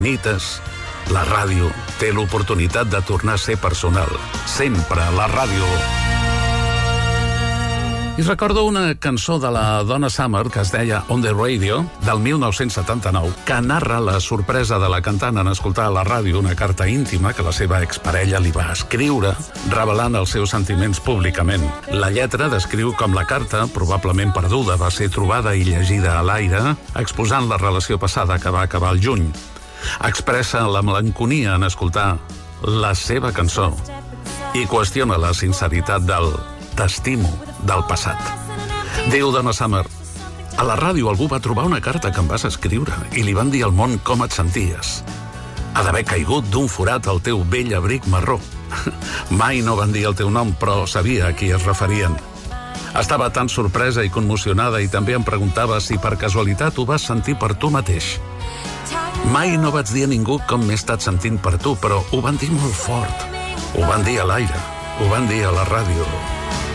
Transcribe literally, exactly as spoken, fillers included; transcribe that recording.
Nites, la ràdio té l'oportunitat de tornar a ser personal. Sempre la ràdio. I recordo una cançó de la Donna Summer que es deia On the Radio, del mil nou-cents setanta-nou, que narra la sorpresa de la cantant en escoltar a la ràdio una carta íntima que la seva exparella li va escriure, revelant els seus sentiments públicament. La lletra descriu com la carta, probablement perduda, va ser trobada i llegida a l'aire, exposant la relació passada que va acabar al juny. Expressa la melanconia en escoltar la seva cançó i qüestiona la sinceritat del t'estimo del passat. Diu Donna Summer: a la ràdio algú va trobar una carta que em vas escriure i li van dir al món com et senties. Ha d'haver caigut d'un forat al teu vell abric marró. Mai no van dir el teu nom, però sabia a qui es referien. Estava tan sorpresa i commocionada i també em preguntava si per casualitat ho vas sentir per tu mateix. Mai no vaig dir a ningú com m'he estat sentint per tu, però ho van dir molt fort. Ho van dir a l'aire, ho van dir a la ràdio.